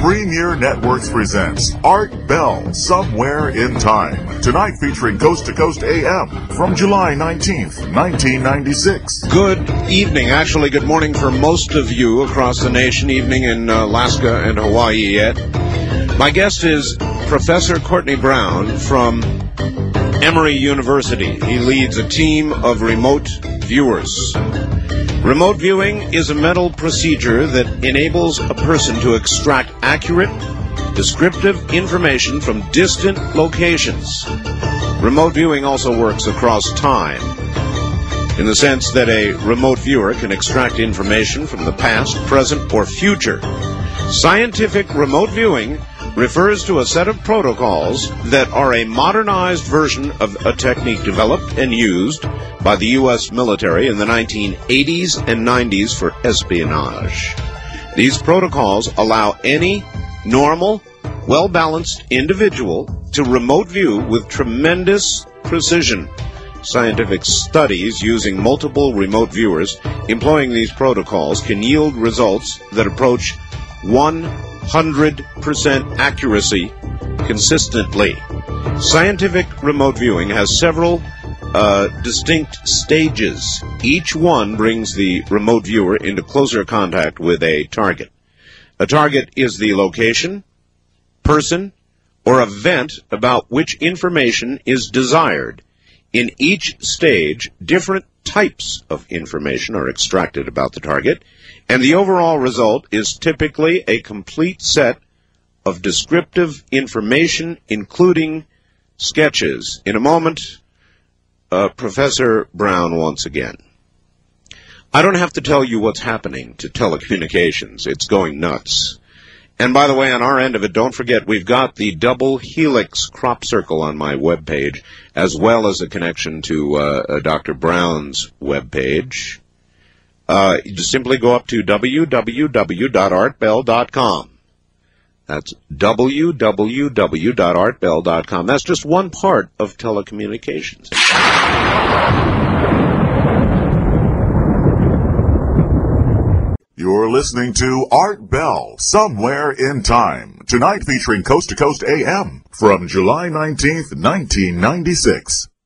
Premier Networks presents Art Bell, Somewhere in Time. Tonight featuring Coast to Coast AM from July 19th, 1996. Good evening, actually good morning for most of you across the nation, evening in Alaska and Hawaii yet. My guest is Professor Courtney Brown from Emory University. He leads a team of remote viewers. Remote viewing is a mental procedure that enables a person to extract accurate, descriptive information from distant locations. Remote viewing also works across time, in the sense that a remote viewer can extract information from the past, present, or future. Scientific remote viewing refers to a set of protocols that are a modernized version of a technique developed and used by the U.S. military in the 1980s and 90s for espionage. These protocols allow any normal, well-balanced individual to remote view with tremendous precision. Scientific studies using multiple remote viewers employing these protocols can yield results that approach 100% accuracy consistently. Scientific remote viewing has several distinct stages. Each one brings the remote viewer into closer contact with a target. A target is the location, person, or event about which information is desired. In each stage, different types of information are extracted about the target, and the overall result is typically a complete set of descriptive information, including sketches. In a moment, Professor Brown once again. I don't have to tell you what's happening to telecommunications. It's going nuts. And by the way, on our end of it, don't forget, we've got the double helix crop circle on my webpage, as well as a connection to Dr. Brown's webpage. You just simply go up to www.artbell.com. That's www.artbell.com. That's just one part of telecommunications. You're listening to Art Bell, Somewhere in Time. Tonight featuring Coast to Coast AM from July 19th, 1996.